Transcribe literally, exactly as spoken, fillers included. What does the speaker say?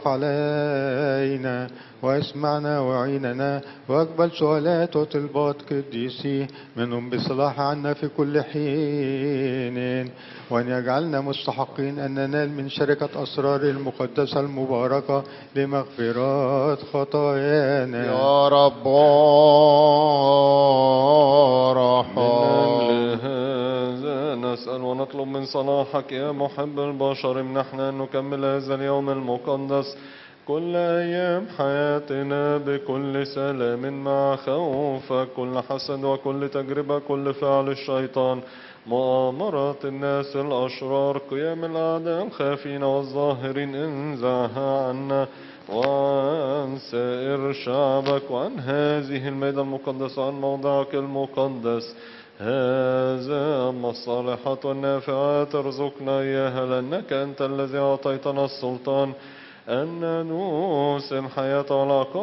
علينا واسمعنا وعيننا واقبل سؤالات وطلبات قديسي منهم بصلاح عنا في كل حين، وأن يجعلنا مستحقين أن ننال من شركة أسرار المقدسة المباركة لمغفرات خطايانا يا رب من هذا نسأل ونطلب من صلاحك يا محب البشر امنحنا أن نكمل هذا اليوم المقدس كل أيام حياتنا بكل سلام مع خوفك، كل حسد وكل تجربة، كل فعل الشيطان، مؤامرات الناس الأشرار، قيام الأعداء الخافين والظاهرين، انزعها عنا وعن سائر شعبك وعن هذه الميدة المقدسة وعن موضعك المقدس. هذا أما الصالحات والنافعات ارزقنا إياها، لأنك أنت الذي أعطيتنا السلطان أن نوصل الحياة والعقاب